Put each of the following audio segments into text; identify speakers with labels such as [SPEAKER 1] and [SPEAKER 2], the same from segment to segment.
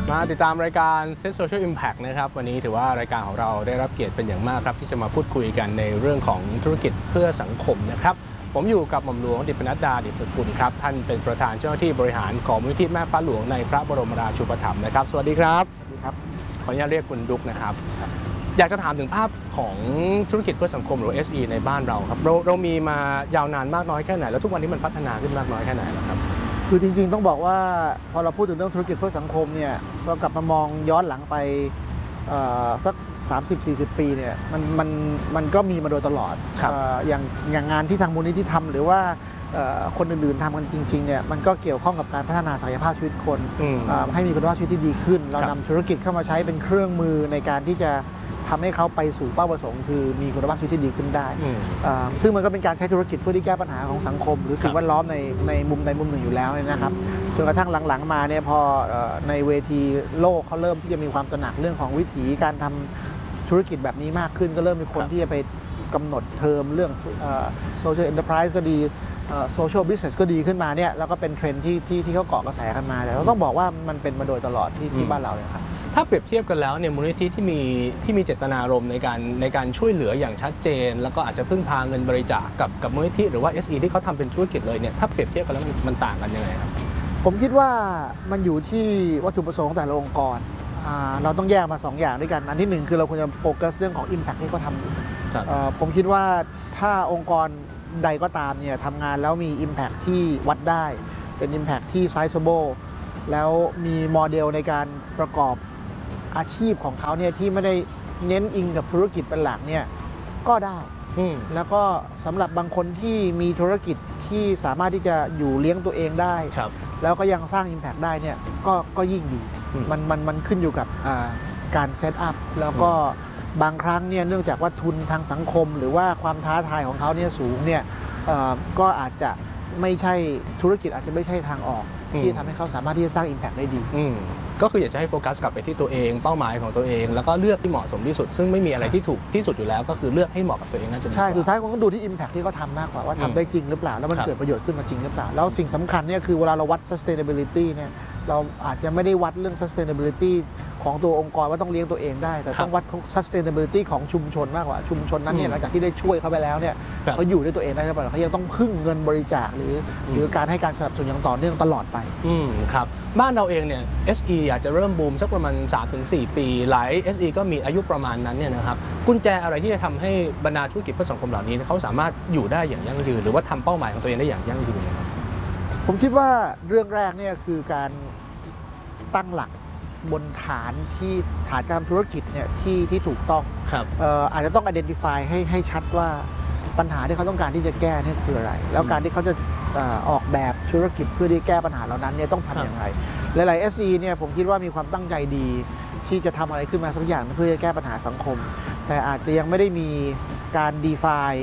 [SPEAKER 1] มาติดตามรายการ Set Social Impact นะครับวันนี้ถือว่ารายการของเราได้รับเกียรติเป็นอย่างมากครับที่จะมาพูดคุยกันในเรื่องของธุรกิจเพื่อสังคมนะครับผมอยู่กับหม่อมหลวงดิษฐปนัดดา ดิษฐกุลครับท่านเป็นประธานเจ้าหน้าที่บริหารของมูลนิธิแม่ฟ้าหลวงในพระบรมราชูปถัมภ์นะครับสวัสดีครับ
[SPEAKER 2] สวัสดีครับ
[SPEAKER 1] ขออนุญาตเรียกคุณดุ๊กนะครับอยากจะถามถึงภาพของธุรกิจเพื่อสังคมหรือ SE ในบ้านเราครับเรามีมายาวนานมากน้อยแค่ไหนแล้วทุกวันนี้มันพัฒนาขึ้นมากน้อยแค่ไหนแล้วครับ
[SPEAKER 2] คือจริงๆต้องบอกว่าพอเราพูดถึงเรื่องธุรกิจเพื่อสังคมเนี่ยเรากลับมามองย้อนหลังไปสัก 30-40 ปีเนี่ยมันก็มีมาโดยตลอดอย่างงานที่ทางมูลนิธิทำหรือว่าคนอื่นๆทำกันจริงๆเนี่ยมันก็เกี่ยวข้องกับการพัฒนาศักยภาพชีวิตคนให้มีคุณภาพชีวิตที่ดีขึ้นเรานำธุรกิจเข้ามาใช้เป็นเครื่องมือในการที่จะทำให้เขาไปสู่เป้าประสงค์คือมีคุณภาพชีวิตที่ดีขึ้นได้ซึ่งมันก็เป็นการใช้ธุรกิจเพื่อที่แก้ปัญหาของสังคมหรือสิ่งแวดล้อมในมุมใดมุมหนึ่งอยู่แล้วนะครับจนกระทั่งหลังๆมาเนี่ยพอในเวทีโลกเขาเริ่มที่จะมีความตระหนักเรื่องของวิธีการทำธุรกิจแบบนี้มากขึ้นก็เริ่มมีคนที่จะไปกำหนดเทอมเรื่องsocial enterprise ก็ดีsocial business ก็ดีขึ้นมาเนี่ยแล้วก็เป็นเทรนด์ที่เขาเกาะกระแสกันมาแต่เราต้องบอกว่ามันเป็นมาโดยตลอดที่บ้านเราเลยครับ
[SPEAKER 1] ถ้าเปรียบเทียบกันแล้วเนี่ยมูลนิธิที่มีเจตนารมณ์ในการช่วยเหลืออย่างชัดเจนแล้วก็อาจจะพึ่งพาเงินบริจาคกับมูลนิธิหรือว่า SE ที่เขาทำเป็นธุรกิจเลยเนี่ยถ้าเปรียบเทียบกันแล้วมันต่างกันยังไงครับ
[SPEAKER 2] ผมคิดว่ามันอยู่ที่วัตถุประสงค์ของแต่ละองค์กรเราต้องแยกมา2อย่างด้วยกันอันที่1คือเราควรจะโฟกัสเรื่องของ Impact ที่เขาทำอยู่ผมคิดว่าถ้าองค์กรใดก็ตามเนี่ยทำงานแล้วมี Impact ที่วัดได้เป็น Impact ที่ Sizable แล้วมีโมเดลในการประกอบอาชีพของเขาเนี่ยที่ไม่ได้เน้นอิงกับธุรกิจเป็นหลักเนี่ยก็ได้แล้วก็สำหรับบางคนที่มีธุรกิจที่สามารถที่จะอยู่เลี้ยงตัวเองได้แล้วก็ยังสร้าง Impact ได้เนี่ยก็ยิ่งดีมันขึ้นอยู่กับการเซตอัพแล้วก็บางครั้งเนี่ยเนื่องจากว่าทุนทางสังคมหรือว่าความท้าทายของเขาเนี่ยสูงเนี่ยก็อาจจะไม่ใช่ธุรกิจอาจจะไม่ใช่ทางออกที่ทำให้เขาสามารถที่จะสร้าง Impact ได้ดี
[SPEAKER 1] ก็คืออยากจะให้โฟกัสกลับไปที่ตัวเองเป้าหมายของตัวเองแล้วก็เลือกที่เหมาะสมที่สุดซึ่งไม่มีอะไรที่ถูกที่สุดอยู่แล้วก็คือเลือกให้เหมาะกับตัวเองน่าจะ
[SPEAKER 2] ใช่สุดท้ายคงต้องดูที่ Impact ที่เขาทำมากกว่าว่าทำได้จริงหรือเปล่าแล้วมันเกิดประโยชน์ขึ้นมาจริงหรือเปล่าแล้วสิ่งสำคัญเนี่ยคือเวลาเราวัด sustainability เนี่ยเราอาจจะไม่ได้วัดเรื่อง sustainability ของตัวองค์กรว่าต้องเลี้ยงตัวเองได้แต่ต้องวัด sustainability ของชุมชนมากกว่าชุมชนนั้นเนี่ยหลังจากที่ได้ช่วยเขาไปแล้วเนี่ยเขาอยู่ด้วยตัวเองได้หรือเปล่าเขายังต้องพึ่งเงินบริจาคหรือการให้การสนับสนุนอย่างต่อเนื่องตลอดไป
[SPEAKER 1] ครับบ้านเราเองเนี่ย SE อาจจะเริ่มบูมสักประมาณ 3-4 ปีหลาย SE ก็มีอายุประมาณนั้นเนี่ยนะครับกุญแจอะไรที่จะทำให้บรรดาธุรกิจเพื่อสังคมเหล่านี้เขาสามารถอยู่ได้อย่างยั่งยืนหรือว่าทำเป้าหมายของตัวเองได้อย่างยั่งยืนนะครับ
[SPEAKER 2] ผมคิดว่าเรื่องแรกเนี่ยคือการตั้งหลักบนฐานการธุรกิจเนี่ยที่ถูกต้องอาจจะต้อง identify ให้ชัดว่าปัญหาที่เขาต้องการที่จะแก้นี่คืออะไรแล้วการที่เขาจะออกแบบธุรกิจเพื่อที่แก้ปัญหาเหล่านั้นเนี่ยต้องทำอย่างไรหลายๆ SE เนี่ยผมคิดว่ามีความตั้งใจดีที่จะทำอะไรขึ้นมาสักอย่างเพื่อจะแก้ปัญหาสังคมแต่อาจจะยังไม่ได้มีการ define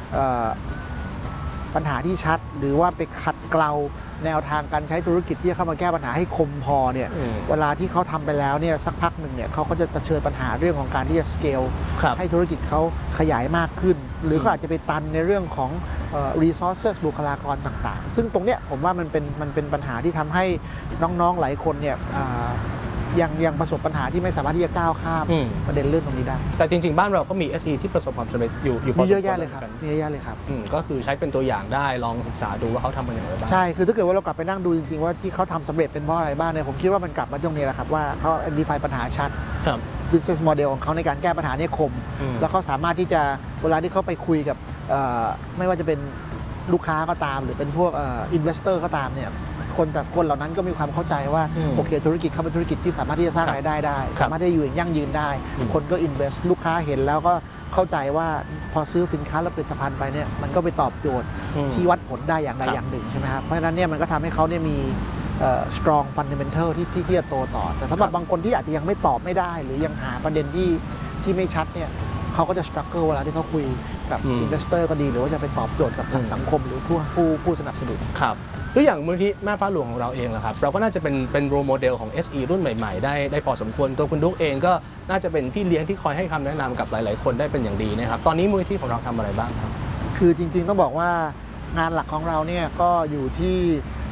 [SPEAKER 2] ปัญหาที่ชัดหรือว่าไปขัดเกลาแนวทางการใช้ธุรกิจที่จะเข้ามาแก้ปัญหาให้คมพอเนี่ยเวลาที่เขาทำไปแล้วเนี่ยสักพักหนึ่งเนี่ยเขาก็จะเผชิญปัญหาเรื่องของการที่จะสเกลให้ธุรกิจเขาขยายมากขึ้นหรือเขาอาจจะไปตันในเรื่องของresources บุคลากรต่างๆซึ่งตรงเนี้ยผมว่ามันเป็นปัญหาที่ทำให้น้องๆหลายคนเนี่ยยังประสบปัญหาที่ไม่สามารถที่จะก้าวข้ามประเด็นเรื่องตรงนี้ได้
[SPEAKER 1] แต่จริงๆบ้านเราก็มี SE ที่ประสบความสำเร็จอยู่
[SPEAKER 2] มีเยอะแยะเลยครับมีเยอะแยะเลยครับ
[SPEAKER 1] ก็คือใช้เป็นตัวอย่างได้ลองศึกษาดูว่าเขาทำมันอย่างไรบ้าง
[SPEAKER 2] ใช่คือถ้าเกิดว่าเรากลับไปนั่งดูจริงๆว่าที่เขาทำสำเร็จเป็นเพราะอะไรบ้างเนี่ยผมคิดว่ามันกลับมาตรงนี้แหละครับว่าเขา define ปัญหาชัด business model ของเขาในการแก้ปัญหาเนี่ยคมแล้วเขาสามารถที่จะเวลาที่เขาไปคุยกับไม่ว่าจะเป็นลูกค้าก็ตามหรือเป็นพวกinvestor ก็ตามเนี่ยคนเหล่านั้นก็มีความเข้าใจว่าโอเคธุรกิจเขาเป็นธุรกิจที่สามารถที่จะสร้างรายได้ได้สามารถที่จะอยู่อย่างยั่งยืนได้คนก็ invest ลูกค้าเห็นแล้วก็เข้าใจว่าพอซื้อสินค้าและผลิตภัณฑ์ไปเนี่ยมันก็ไปตอบโจทย์ที่วัดผลได้อย่างใดอย่างหนึ่งใช่ไหมครับเพราะฉะนั้นเนี่ยมันก็ทำให้เขาเนี่ยมี strong fundamental ที่จะโตต่อแต่สำหรับบางคนที่อาจจะยังไม่ตอบไม่ได้หรือยังหาประเด็นที่ไม่ชัดเนี่ยเขาก็จะ struggle เวลาที่เขาคุยกับ investor ก็ดีหรือว่าจะไปตอบโจทย์กับทางสังคมหรือผู้สนับสนุน
[SPEAKER 1] ครับหรืออย่างมูลนิธิแม่ฟ้าหลวงของเราเองนะครับเราก็น่าจะเป็นโรโมเดลของ SE รุ่นใหม่ๆได้พอสมควรตัวคุณดุ๊กเองก็น่าจะเป็นพี่เลี้ยงที่คอยให้คำแนะนำกับหลายๆคนได้เป็นอย่างดีนะครับตอนนี้มูลนิธิของเราทำอะไรบ้างครับ
[SPEAKER 2] คือจริงๆต้องบอกว่างานหลักของเราเนี่ยก็อยู่ที่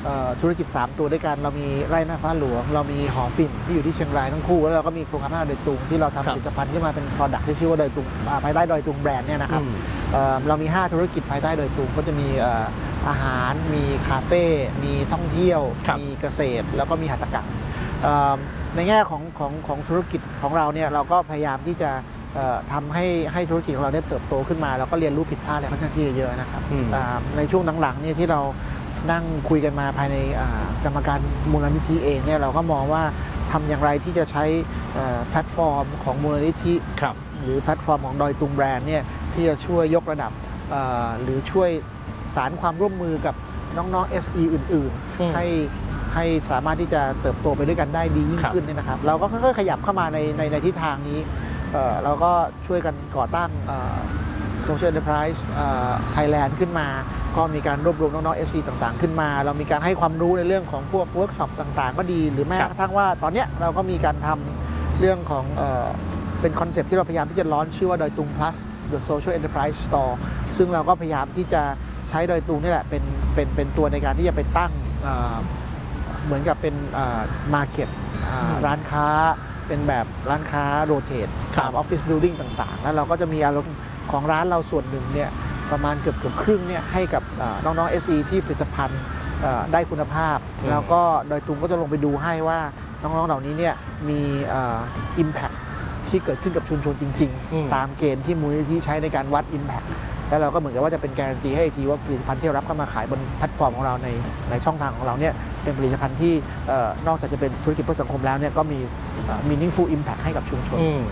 [SPEAKER 2] ธุรกิจ 3 ตัวด้วยกันเรามีไร่แม่ฟ้าหลวงเรามีหอฝิ่นที่อยู่ที่เชียงรายทั้งคู่แล้วเราก็มีโครงการพัฒนาดอยตุงที่เราทำผลิตภัณฑ์ขึ้นมาเป็น product ที่ชื่อว่าดอยตุงภายใต้ดอยตุงแบรนด์เนี่ยนะครับเรามี 5 ธุรกิจภายใต้ดอยตุงก็จะมีอาหารมีคาเฟ่มีท่องเที่ยวมีเกษตรแล้วก็มีหัตถกรรมในแง่ของธุรกิจของเราเนี่ยเราก็พยายามที่จะทำให้ธุรกิจของเราได้เติบโตขึ้นมาแล้วก็เรียนรู้ผิดพลาดอะไรค่อนข้างที่จะเยอะนะครับในช่วงหลังๆเนี่ยที่เรานั่งคุยกันมาภายในกรรมการมูลนิธิเองเนี่ยเราก็มองว่าทำอย่างไรที่จะใช้แพลตฟอร์มของมูลนิธิหรือแพลตฟอร์มของดอยตุงแบรนด์เนี่ยที่จะช่วยยกระดับหรือช่วยสารความร่วมมือกับน้องๆ SE อื่นๆให้สามารถที่จะเติบโตไปด้วยกันได้ดียิ่งขึ้นเนี่ยนะครับเราก็ค่อยๆขยับเข้ามาในทิศทางนี้เราก็ช่วยกันก่อตั้งSocial Enterprise Thailand ขึ้นมาก็มีการรวบรวมน้องๆ SC ต่างๆขึ้นมาเรามีการให้ความรู้ในเรื่องของพวกเวิร์กช็อปต่างๆก็ดีหรือแม้กระทั่งว่าตอนนี้เราก็มีการทำเรื่องของเป็นคอนเซ็ปต์ที่เราพยายามที่จะล้อนชื่อว่าดอยตุง plus the social enterprise store ซึ่งเราก็พยายามที่จะใช้ดอยตุงนี่แหละเป็นตัวในการที่จะไปตั้งเหมือนกับเป็นมาร์เก็ตร้านค้าเป็นแบบร้านค้าโรเตทตามออฟฟิศบิลดิ้งต่างๆแล้วเราก็จะมีอารมณ์ของร้านเราส่วนหนึ่งเนี่ยประมาณเกือบครึ่งเนี่ยให้กับน้องๆ SE ที่ผลิตภัณฑ์ได้คุณภาพแล้วก็ดอยตุงก็จะลงไปดูให้ว่าน้องๆเหล่านี้เนี่ยมี impact ที่เกิดขึ้นกับชุมชนจริงๆตามเกณฑ์ที่มูลนิธิใช้ในการวัด impact แล้วเราก็เหมือนกับว่าจะเป็นการันตีให้ทีว่าผลิตภัณฑ์ที่เรารับเข้ามาขายบนแพลตฟอร์มของเราในช่องทางของเราเนี่ยเป็นผลิตภัณฑ์ที่นอกจากจะเป็นธุรกิจเพื่อสังคมแล้วเนี่ยก็มี meaningful impact ให้กับชุมชน